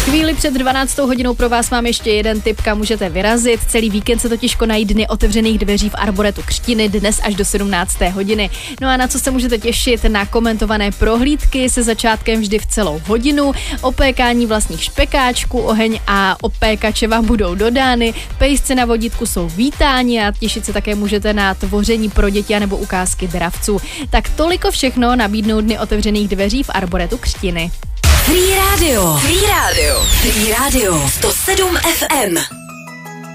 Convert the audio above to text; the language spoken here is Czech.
Chvíli před 12. hodinou pro vás mám ještě jeden tip, kam můžete vyrazit. Celý víkend se totiž konají dny otevřených dveří v Arboretu Křtiny dnes až do 17. hodiny. No a na co se můžete těšit? Na komentované prohlídky se začátkem vždy v celou hodinu, opékání vlastních špekáčků, oheň a opékače vám budou dodány, pejsci na vodítku jsou vítáni a těšit se také můžete na tvoření pro děti nebo ukázky dravců. Tak toliko všechno nabídnou dny otevřených dveří v Arboretu Křtiny. Free Radio. 107 FM.